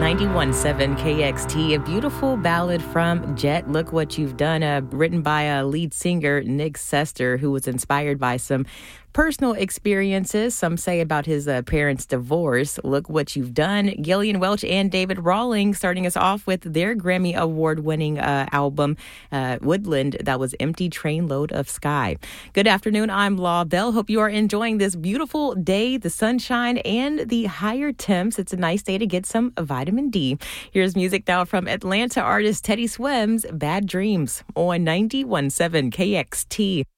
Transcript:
91.7 KXT, a beautiful ballad from Jet, Look What You've Done, written by lead singer Nick Sester, who was inspired by some personal experiences, some say, about his parents' divorce. Look What You've Done. Gillian Welch and David Rawling starting us off with their Grammy Award-winning album, Woodland. That was Empty Trainload of Sky. Good afternoon. I'm Law Bell. Hope you are enjoying this beautiful day, the sunshine and the higher temps. It's a nice day to get some vitamin D. Here's music now from Atlanta artist Teddy Swims, Bad Dreams on 91.7 KXT.